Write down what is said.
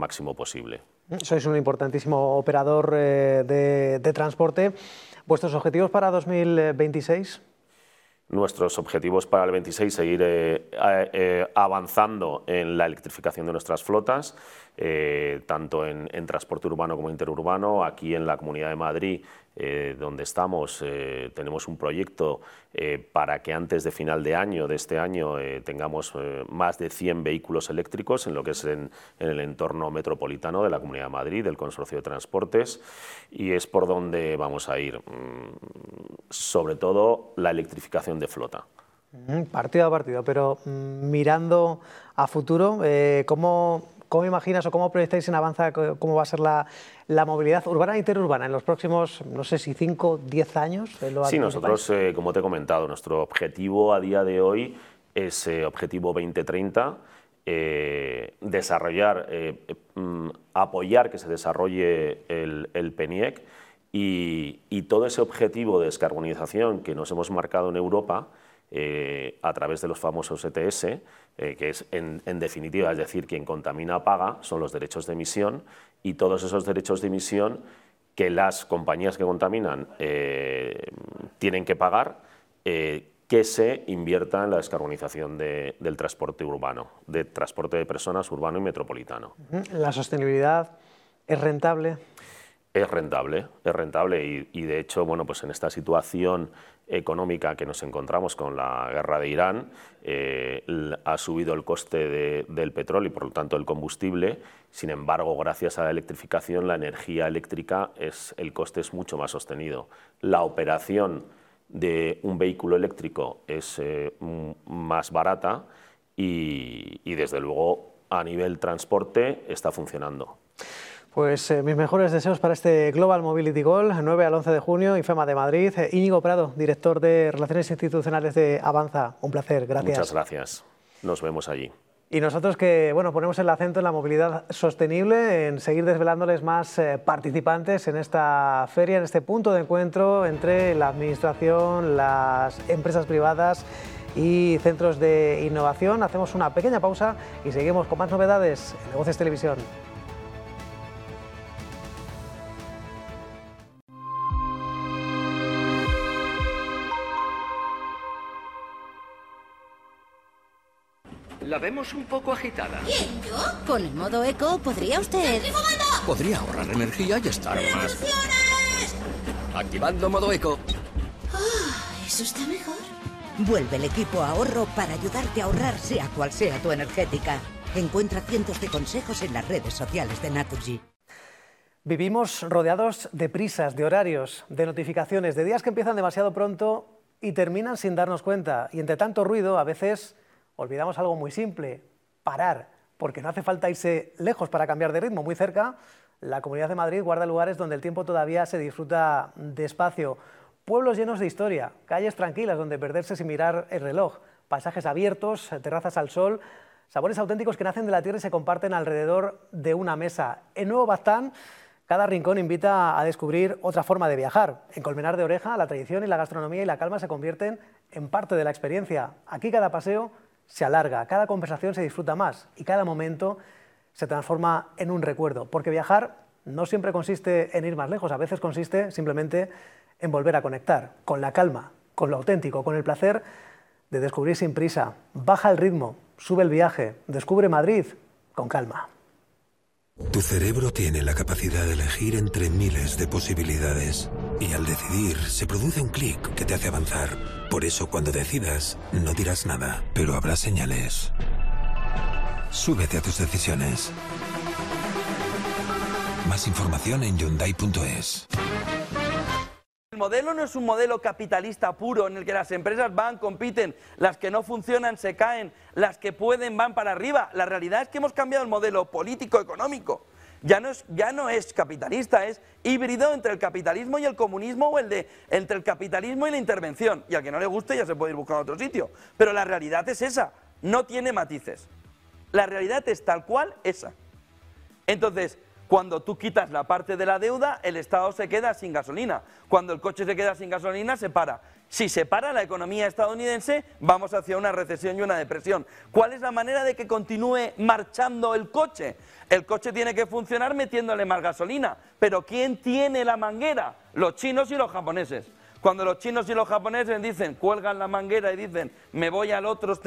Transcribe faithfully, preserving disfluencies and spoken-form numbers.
máximo posible. Sois un importantísimo operador eh, de, de transporte. ¿Vuestros objetivos para dos mil veintiséis? Nuestros objetivos para el veintiséis, seguir eh, eh, avanzando en la electrificación de nuestras flotas, eh, tanto en, en transporte urbano como interurbano. Aquí en la Comunidad de Madrid, eh, donde estamos, eh, tenemos un proyecto eh, para que antes de final de año, de este año, eh, tengamos eh, más de cien vehículos eléctricos en lo que es en, en el entorno metropolitano de la Comunidad de Madrid, del Consorcio de Transportes, y es por donde vamos a ir. Sobre todo la electrificación de flota. Partido a partido, pero mirando a futuro, eh, ¿cómo, ¿cómo imaginas o cómo proyectáis en Avanza cómo va a ser la, la movilidad urbana e interurbana en los próximos, no sé si cinco, diez años? ¿Lo sí, nosotros, eh, como te he comentado, nuestro objetivo a día de hoy es eh, objetivo veinte treinta, eh, desarrollar, eh, eh, apoyar que se desarrolle el, el PENIEC. Y, y todo ese objetivo de descarbonización que nos hemos marcado en Europa eh, a través de los famosos E T S, eh, que es en, en definitiva, es decir, quien contamina paga, son los derechos de emisión, y todos esos derechos de emisión que las compañías que contaminan eh, tienen que pagar, eh, que se invierta en la descarbonización de, del transporte urbano, de transporte de personas urbano y metropolitano. ¿La sostenibilidad es rentable? Es rentable, es rentable y, y de hecho, bueno, pues en esta situación económica que nos encontramos con la guerra de Irán, eh, ha subido el coste de, del petróleo y por lo tanto el combustible. Sin embargo, gracias a la electrificación, la energía eléctrica, es, el coste es mucho más sostenido. La operación de un vehículo eléctrico es eh, más barata y, y desde luego a nivel transporte está funcionando. Pues eh, mis mejores deseos para este Global Mobility Goal, nueve al once de junio, IFEMA de Madrid. Eh, Íñigo Prado, director de Relaciones Institucionales de Avanza. Un placer, gracias. Muchas gracias. Nos vemos allí. Y nosotros que bueno, ponemos el acento en la movilidad sostenible, en seguir desvelándoles más eh, participantes en esta feria, en este punto de encuentro entre la administración, las empresas privadas y centros de innovación. Hacemos una pequeña pausa y seguimos con más novedades en Negocios Televisión. La vemos un poco agitada. ¿Quién, yo? Con el modo eco podría usted... Podría ahorrar energía y estar más... Activando modo eco. Oh, ¿eso está mejor? Vuelve el equipo ahorro para ayudarte a ahorrar sea cual sea tu energética. Encuentra cientos de consejos en las redes sociales de Naturgy. Vivimos rodeados de prisas, de horarios, de notificaciones, de días que empiezan demasiado pronto y terminan sin darnos cuenta. Y entre tanto ruido, a veces olvidamos algo muy simple: parar, porque no hace falta irse lejos para cambiar de ritmo. Muy cerca, la Comunidad de Madrid guarda lugares donde el tiempo todavía se disfruta despacio. Pueblos llenos de historia, calles tranquilas donde perderse sin mirar el reloj, paisajes abiertos, terrazas al sol, sabores auténticos que nacen de la tierra y se comparten alrededor de una mesa. En Nuevo Baztán, cada rincón invita a descubrir otra forma de viajar. En Colmenar de Oreja, la tradición y la gastronomía y la calma se convierten en parte de la experiencia. Aquí cada paseo se alarga, cada conversación se disfruta más y cada momento se transforma en un recuerdo. Porque viajar no siempre consiste en ir más lejos, a veces consiste simplemente en volver a conectar con la calma, con lo auténtico, con el placer de descubrir sin prisa. Baja el ritmo, sube el viaje, descubre Madrid con calma. Tu cerebro tiene la capacidad de elegir entre miles de posibilidades y al decidir se produce un clic que te hace avanzar. Por eso cuando decidas no dirás nada, pero habrá señales. Súbete a tus decisiones. Más información en Hyundai punto es. El modelo no es un modelo capitalista puro en el que las empresas van, compiten, las que no funcionan se caen, las que pueden van para arriba. La realidad es que hemos cambiado el modelo político-económico. Ya no es, ya no es capitalista, es híbrido entre el capitalismo y el comunismo o el de, entre el capitalismo y la intervención. Y al que no le guste ya se puede ir buscando otro sitio. Pero la realidad es esa, no tiene matices. La realidad es tal cual esa. Entonces, cuando tú quitas la parte de la deuda, el Estado se queda sin gasolina. Cuando el coche se queda sin gasolina, se para. Si se para la economía estadounidense, vamos hacia una recesión y una depresión. ¿Cuál es la manera de que continúe marchando el coche? El coche tiene que funcionar metiéndole más gasolina. Pero ¿quién tiene la manguera? Los chinos y los japoneses. Cuando los chinos y los japoneses dicen, cuelgan la manguera y dicen, me voy al otro